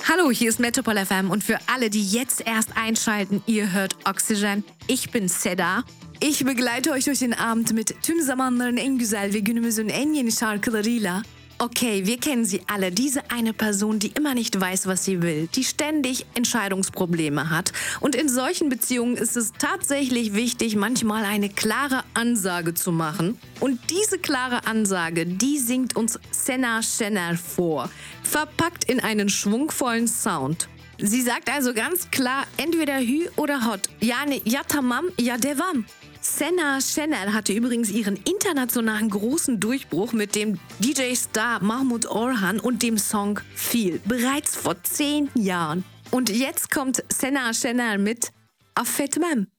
Hallo, hier ist Metropol FM und für alle, die jetzt erst einschalten, ihr hört Oxygen. Ich bin Seda. Ich begleite euch durch den Abend mit tüm zamanların en güzel ve günümüzün en yeni şarkılarıyla. Okay, wir kennen sie alle. Diese eine Person, die immer nicht weiß, was sie will, die ständig Entscheidungsprobleme hat. Und in solchen Beziehungen ist es tatsächlich wichtig, manchmal eine klare Ansage zu machen. Und diese klare Ansage, die singt uns Sena Şener vor, verpackt in einen schwungvollen Sound. Sie sagt also ganz klar, entweder Hü oder Hot. Yani ya tamam, ya devam. Sena Şener hatte übrigens ihren internationalen großen Durchbruch mit dem DJ-Star Mahmut Orhan und dem Song Feel, bereits vor 10 Jahren. Und jetzt kommt Sena Şener mit Affetmem.